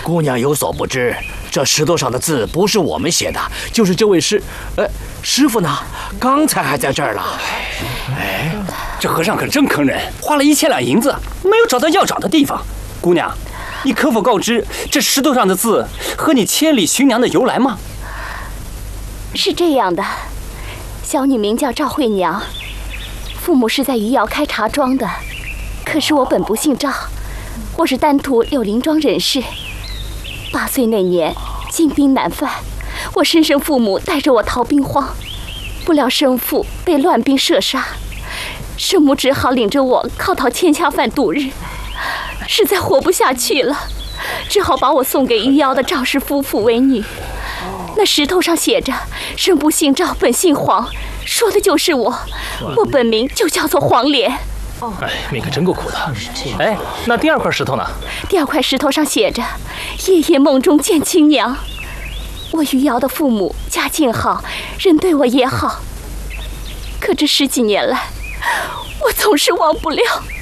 姑娘有所不知，这石头上的字不是我们写的，就是这位师傅呢，刚才还在这儿了。 哎，这和尚可真坑人，花了1000两银子，没有找到要找的地方。姑娘，你可否告知这石头上的字和你千里寻娘的由来吗？ 是这样的，小女名叫赵慧娘，父母是在余姚开茶庄的，可是我本不姓赵，我是丹徒柳林庄人士。8岁那年，金兵南犯，我生身父母带着我逃兵荒，不料生父被乱兵射杀，生母只好领着我靠讨千下饭度日，实在活不下去了，只好把我送给余姚的赵氏夫妇为女。那石头上写着生不姓赵，本姓黄，说的就是我，我本名就叫做黄莲。 哎，命可真够苦的。哎，那第2块石头呢？ 第2块石头上写着夜夜梦中见亲娘。我余姚的父母家境好，人对我也好，可这10几年来，我总是忘不了。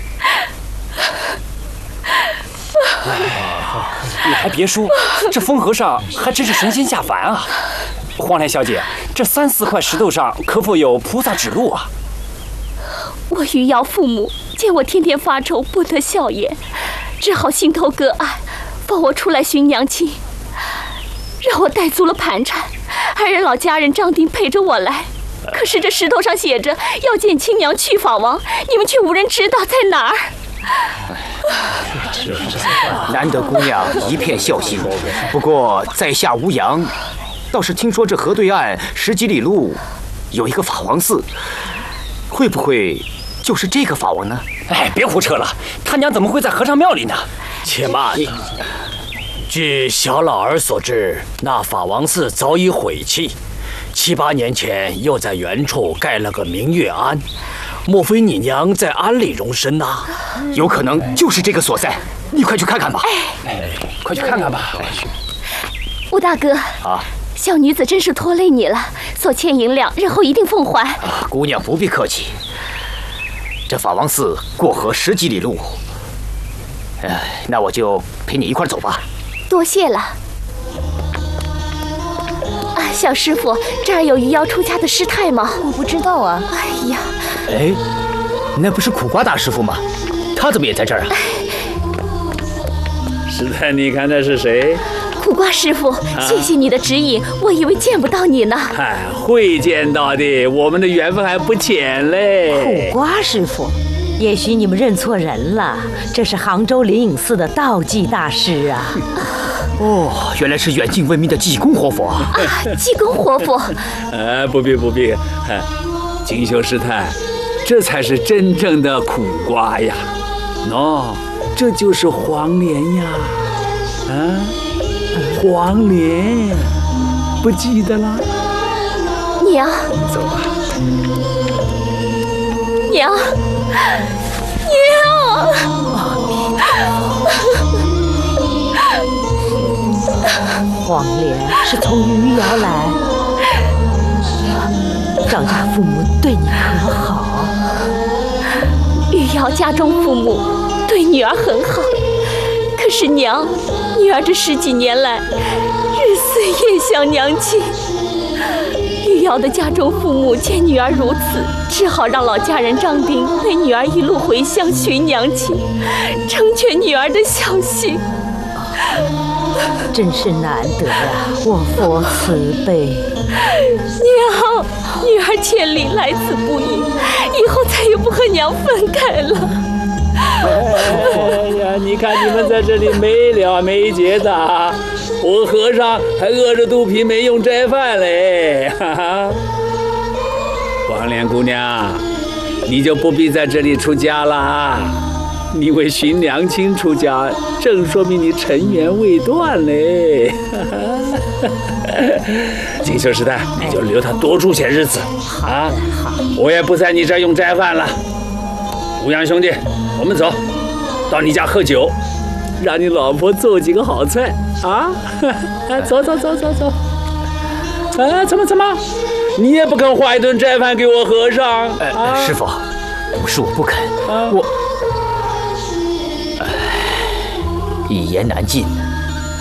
你还别说，这疯和尚还真是神仙下凡啊！黄莲小姐，这3、4块石头上可否有菩萨指路啊？ 我余姚父母见我天天发愁，不得笑颜，只好心头割爱，放我出来寻娘亲，让我带足了盘缠，还让老家人张丁陪着我来。可是这石头上写着要见亲娘去法王，你们却无人知道在哪儿。 难得姑娘一片孝心，不过在下无阳，倒是听说这河对岸10几里路有一个法王寺，会不会就是这个法王呢？ 哎，别胡扯了，他娘怎么会在和尚庙里呢？ 且慢，据小老儿所知，那法王寺早已毁弃，7、8年前又在原处盖了个明月庵。莫非你娘在庵里容身呐？ 有可能就是这个所在，你快去看看吧。 哎，快去看看吧。 吴大哥啊， 小女子真是拖累你了，所欠银两日后一定奉还。 姑娘不必客气。这法王寺过河10几里路，那我就陪你一块走吧。 多谢了。小师傅，这儿有余姚出家的师太吗？ 我不知道啊。 哎呀， 哎，那不是苦瓜大师傅吗？他怎么也在这儿啊？ 师太，你看那是谁？ 苦瓜师傅，谢谢你的指引，我以为见不到你呢。 哎，会见到的，我们的缘分还不浅嘞。 苦瓜师傅，也许你们认错人了，这是杭州灵隐寺的道济大师啊。 哦，原来是远近闻名的济公活佛啊！ 济公活佛， 不必，锦绣师太，这才是真正的苦瓜呀！喏，这就是黄连呀！黄连，不记得了？ 娘， 走吧。 娘， 黄莲是从余姚来，赵家父母对你可好？ 余姚家中父母对女儿很好，可是娘，女儿这10几年来，日思夜想娘亲。余姚的家中父母见女儿如此，只好让老家人张丁陪女儿一路回乡寻娘亲，成全女儿的孝心。 真是难得呀，我佛慈悲。 娘，女儿千里来此不易，以后再也不和娘分开了。 哎呀，你看你们在这里没了没结的，我和尚还饿着肚皮没用斋饭嘞。哈哈，黄莲姑娘，你就不必在这里出家了。你为寻娘亲出家，正说明你尘缘未断嘞。锦绣师太，你就留他多住些日子啊！我也不在你这儿用斋饭了。吴阳兄弟，我们走，到你家喝酒，让你老婆做几个好菜啊！走。怎么？你也不肯画一顿斋饭给我和尚？ 师傅，不是我不肯，一言难尽。